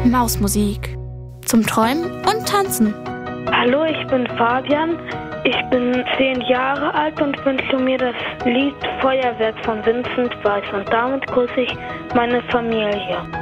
Mausmusik. Zum Träumen und Tanzen. Hallo, ich bin Fabian. Ich bin 10 Jahre alt und wünsche mir das Lied Feuerwerk von Vincent Weiss. Und damit grüße ich meine Familie.